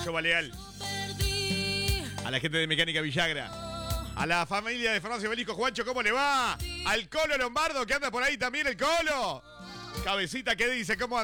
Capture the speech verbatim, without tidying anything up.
Choba Leal. A la gente de Mecánica Villagra. A la familia de Fernando Belisco. Juancho, ¿cómo le va? Al Colo Lombardo, que anda por ahí también el Colo. Cabecita, ¿qué dice? ¿Cómo anda?